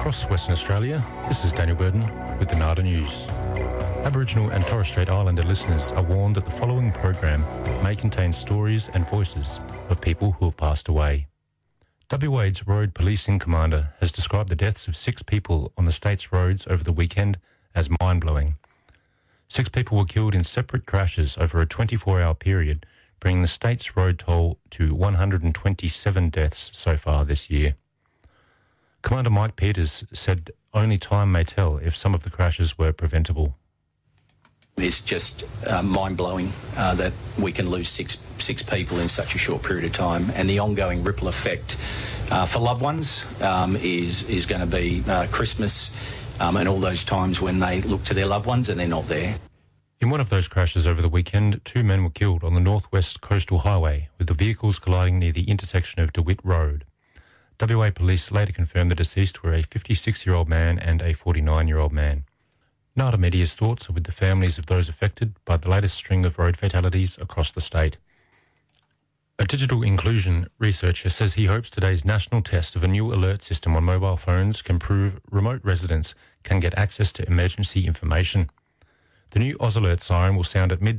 Across Western Australia, this is Daniel Burton with the NADA News. Aboriginal and Torres Strait Islander listeners are warned that the following program may contain stories and voices of people who have passed away. WA's Road Policing Commander has described the deaths of 6 people on the state's roads over the weekend as mind-blowing. 6 people were killed in separate crashes over a 24-hour period, bringing the state's road toll to 127 deaths so far this year. Commander Mike Peters said only time may tell if some of the crashes were preventable. It's just mind-blowing that we can lose six people in such a short period of time, and the ongoing ripple effect for loved ones is going to be Christmas and all those times when they look to their loved ones and they're not there. In one of those crashes over the weekend, 2 men were killed on the Northwest Coastal Highway, with the vehicles colliding near the intersection of DeWitt Road. WA Police later confirmed the deceased were a 56-year-old man and a 49-year-old man. NADA Media's thoughts are with the families of those affected by the latest string of road fatalities across the state. A digital inclusion researcher says he hopes today's national test of a new alert system on mobile phones can prove remote residents can get access to emergency information. The new Oz Alert siren will sound at midday